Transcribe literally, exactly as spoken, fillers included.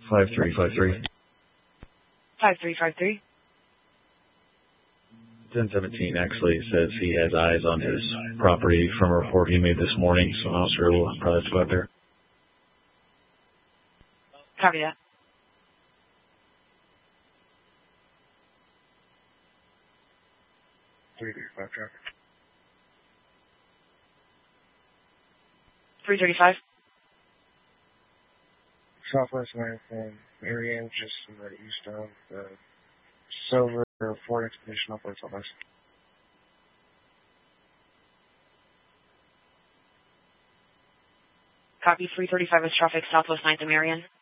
five three five three. five three five three. ten seventeen actually says he has eyes on his property from a report he made this morning, so I'm not sure we'll probably have to go out there. Copy that. three thirty-five traffic. three thirty-five. Southwest line from Marianne, just to the east of the Silver Ford Expedition upwards southwest. Copy. three thirty-five is traffic southwest ninth of Marion.